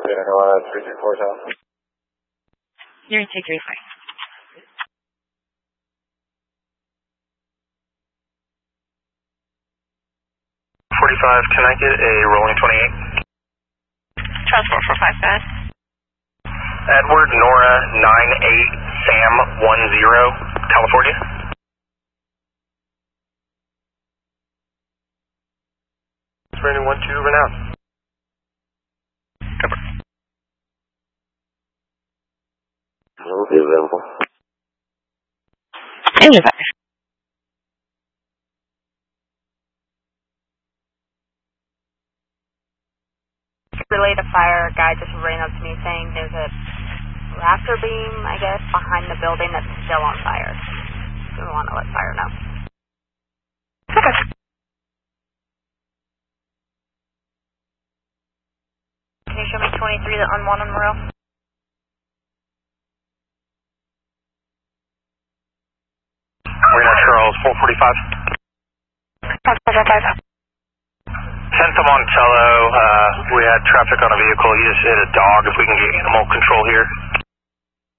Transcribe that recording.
Carolina 334 South. You're in 235. 45, can I get a rolling 28? Transport 45, guys. Edward Nora 98 Sam 10, California. Brandon 12, renowned. Cover. Will be available. And you're back. Relay to fire, a guy just ran up to me saying there's a rafter beam, I guess, behind the building that's still on fire. We want to let fire know. Okay. Can you show me 23, the unwanted Morel? Marina Charles 445. 555. 10th of Monticello, we had traffic on a vehicle. He just hit a dog. If we can get animal control here.